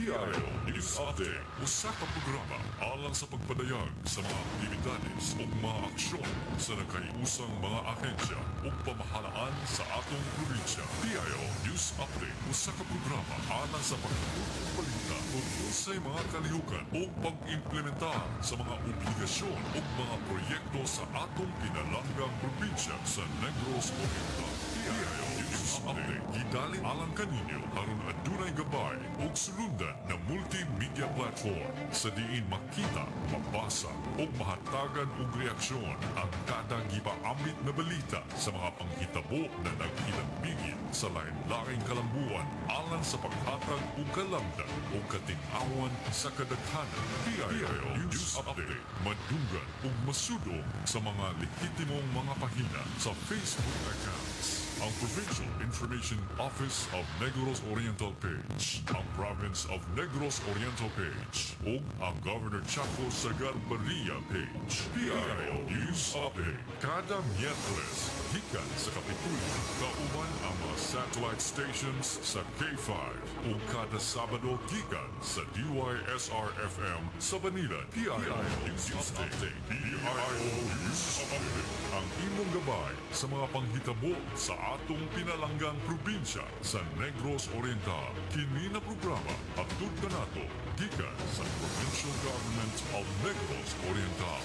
PIO News Update. Usa ka programa alang sa pagpadayag sa mga aktibidades o mga aksyon sa nagkaiusang mga ahensya o pamahalaan sa atong probinsya. PIO News Update. Usa ka programa alang sa pagtutong balita tungkol sa mga kalihukan o pag-implementar sa mga obligasyon o mga proyekto sa atong pinalanggang probinsya sa Negros Oriental. PIO News Update. Gidali alang kaninyo aron adunay gabay o sulundan na multimedia platform sa diin makita, mabasa o mahatagan og reaksyon ang kada gipaambit na balita sa mga panghitabo na naghinambigin sa lain-laing kalambuan alang sa paghatag og kalamdan o kating-awan sa kadaghanan. PIO News Update. Madunggan ug masudong sa mga lehitimong mga pahina sa Facebook accounts. Ang Provincial Information Office of Negros Oriental page, ang Province of Negros Oriental page, ug ang Governor Chaco Sagarbarria page. PIO News Update. Kada Miyerkules, gikan sa Kapitulyo, kauban ang mga satellite stations sa K5 ug kada Sabado gikan sa DYSR-FM sa Banilan. PIO News Update. PIO News Update. Ang imong gabay sa mga panghitabo sa atong pinalanggang probinsya sa Negros Oriental. Kini na programa hangtod kanato gikan sa Provincial Government of Negros Oriental.